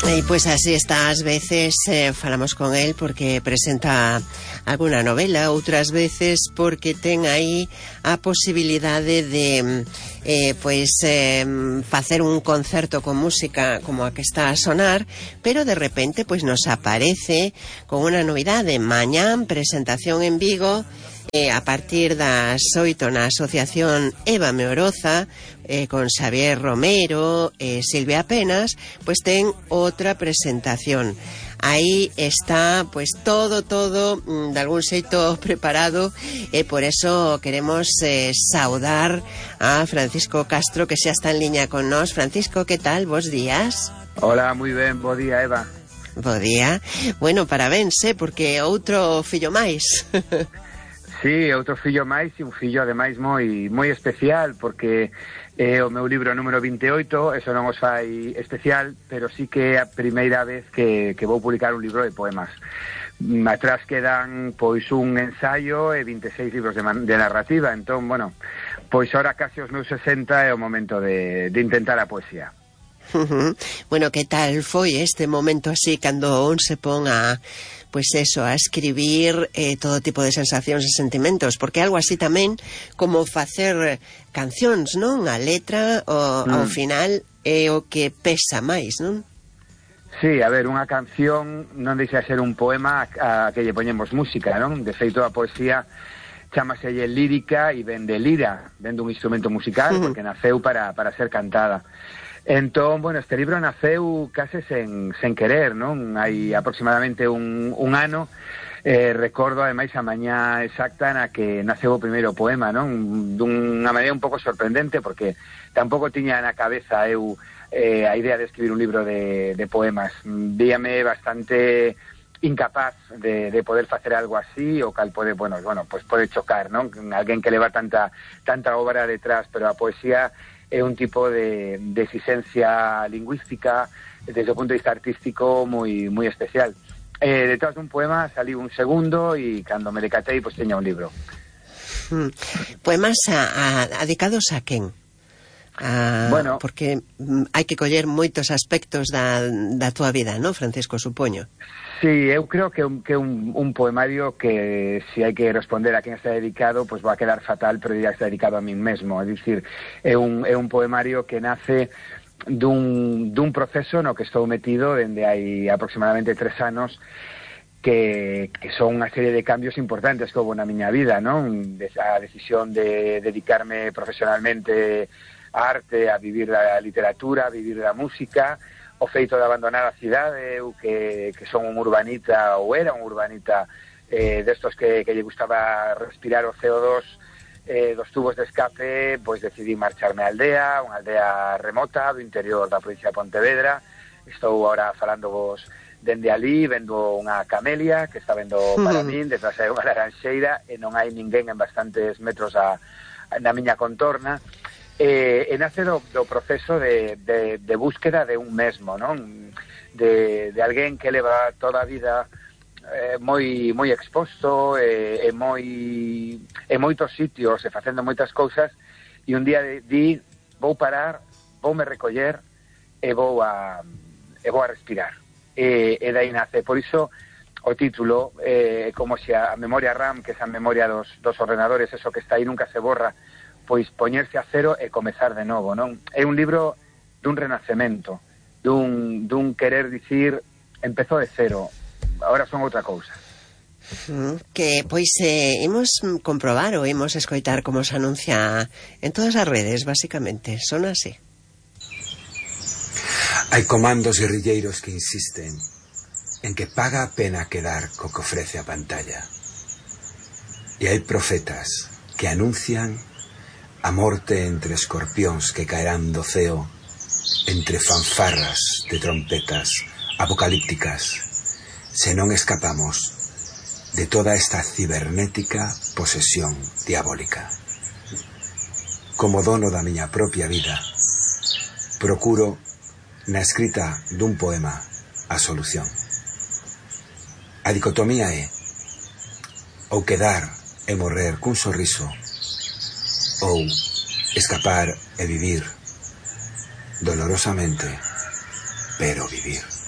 E pois así está, ás veces falamos con el porque presenta alguna novela, outras veces porque ten aí a posibilidade de facer un concerto con música como a que está a sonar, pero de repente pois nos aparece con unha novidade. Mañán presentación en Vigo a partir das 8 na Asociación Eva Meoroza, con Xavier Romero e Silvia Penas, pois ten outra presentación. Aí está, pois, todo de algún xeito preparado, e por eso queremos saudar a Francisco Castro, que xa está en liña con nós. Francisco, que tal? Bos días. Hola, moi ben, bo día, Eva. Bo día. Bueno, parabéns, porque outro fillo máis. Sí, outro fillo máis, e un fillo ademais moi especial, porque é o meu libro número 28, eso non os fai especial, pero sí que é a primeira vez que vou publicar un libro de poemas. Atrás quedan pois un ensaio e 26 libros de narrativa, entón, bueno, pois ahora casi os meus 60 é o momento de intentar a poesía. Bueno, que tal foi este momento así cando un se pon a escribir todo tipo de sensacións e sentimentos, porque algo así tamén como facer cancións, non? A letra ao final é o que pesa máis, non? Sí, a ver, unha canción non deixa de ser un poema a que lle poñemos música, non? De feito, a poesía chámaselle lírica e ven de lira, ven dun instrumento musical, porque naceu para ser cantada. Entón, bueno, este libro naceu case sen querer, non? Hai aproximadamente un ano, recordo ademais a mañá exacta na que naceu o primeiro poema, non? Dunha maneira un pouco sorprendente, porque tampouco tiña na cabeza eu a idea de escribir un libro de poemas. Víame bastante incapaz de poder facer algo así, o cal pode, pues pode chocar, non? Alguén que leva tanta obra detrás, pero a poesía é un tipo de exigencia lingüística desde o punto de vista artístico moi especial. Detrás dun poema salí un segundo e cando me decatei, pois teña un libro. Poemas dedicados a quen? Bueno, porque hai que coller moitos aspectos da túa vida, non, Francisco, supoño? Sí, eu creo que un poemario que, se hai que responder a quen está dedicado, pois vai a quedar fatal, pero diría que está dedicado a min mesmo. É dicir, é un poemario que nace dun proceso no que estou metido dende hai aproximadamente 3 anos, que son unha serie de cambios importantes que houve na miña vida, non? A decisión de dedicarme profesionalmente á arte, a vivir da literatura, a vivir da música, o feito de abandonar a cidade, eu que son un urbanita, ou era un urbanita destos que lle gustaba respirar o CO2 dos tubos de escape, pois decidí marcharme á aldea, unha aldea remota do interior da provincia de Pontevedra. Estou agora falando vos dende ali, vendo unha camelia que está vendo para min, detrás hai unha laranxeira e non hai ninguén en bastantes metros na miña contorna. E nace do proceso de búsqueda de un mesmo, non? De alguén que leva toda a vida moi exposto en moitos sitios e facendo moitas cousas, e un día di, vou parar, voume recoller e vou a respirar, e dai nace. Por iso o título é como se a memoria RAM, que é a memoria dos ordenadores, eso que está aí nunca se borra, pois poñerse a cero e comezar de novo, non? É un libro dun renacemento, dun querer dicir, empezou de cero, agora son outra cousa. Que, pois, imos comprobar ou imos escoitar como se anuncia en todas as redes, basicamente, son así. Hai comandos guerrilleiros que insisten en que paga a pena quedar co que ofrece a pantalla. E hai profetas que anuncian a morte entre escorpións que caerán do ceo, entre fanfarras de trompetas apocalípticas, se non escapamos de toda esta cibernética posesión diabólica. Como dono da miña propia vida, procuro na escrita dun poema a solución. A dicotomía é ou quedar e morrer cun sorriso, ou escapar e vivir dolorosamente, pero vivir.